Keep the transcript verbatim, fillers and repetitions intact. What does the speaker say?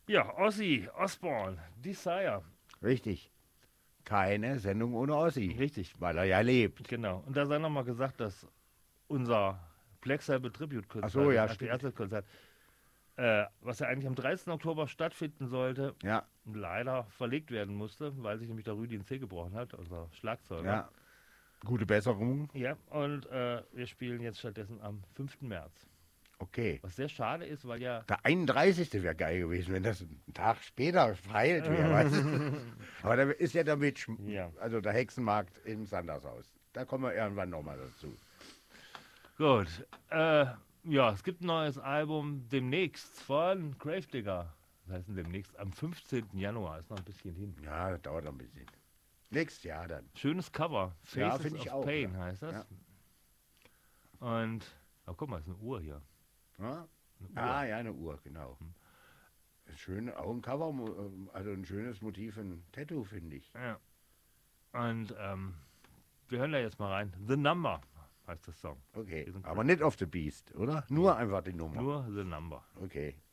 Ja, Ozzy Osbourne, Desire. Richtig. Keine Sendung ohne Ossi. Richtig, Weil er ja lebt. genau. Und da sei nochmal gesagt, dass unser Black Sabbath Tribute-Konzert, Ach so, ja, das stimmt. erste Konzert, äh, was ja eigentlich am dreizehnten Oktober stattfinden sollte, Ja, leider verlegt werden musste, weil sich nämlich der Rüdi den Zeh gebrochen hat, unser Schlagzeuger. ja. Gute Besserung. Ja, und äh, wir spielen jetzt stattdessen am fünften März. Okay. Was sehr schade ist, weil ja. Der einunddreißigste wäre geil gewesen, wenn das einen Tag später verheilt wäre. Weißt du? Aber da ist ja damit, Schm- Ja. also der Hexenmarkt im Sandershaus. Da kommen wir irgendwann nochmal dazu. Gut. Äh, ja, es gibt ein neues Album demnächst von Gravedigger. Das heißt demnächst am fünfzehnten Januar. Ist noch ein bisschen hin. Ja, das dauert noch ein bisschen. Nächstes Jahr dann. Schönes Cover. Ja, Faces finde ich of auch, Pain ja. heißt das. Ja. Und, oh, guck mal, ist eine Uhr hier. Ja? Eine Uhr. Ah, ja, eine Uhr, genau. Schön, auch ein Cover, also ein schönes Motiv, ein Tattoo, finde ich. Ja. Und ähm, wir hören da jetzt mal rein. The Number heißt das Song. Okay, Wir sind aber nicht auf The Beast, oder? Nur einfach die Nummer. Nur The Number. Okay.